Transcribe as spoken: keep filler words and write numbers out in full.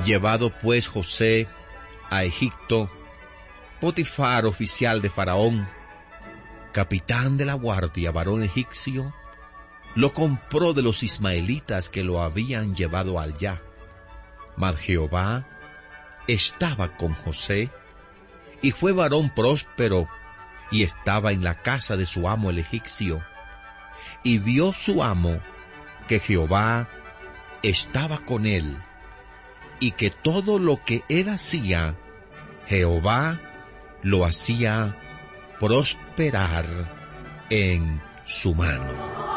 Llevado pues José a Egipto, Potifar, oficial de Faraón, capitán de la guardia, varón egipcio, lo compró de los ismaelitas que lo habían llevado allá. Mas Jehová estaba con José, y fue varón próspero, y estaba en la casa de su amo el egipcio. Y vio su amo que Jehová estaba con él, y que todo lo que él hacía, Jehová lo hacía prosperar en su mano.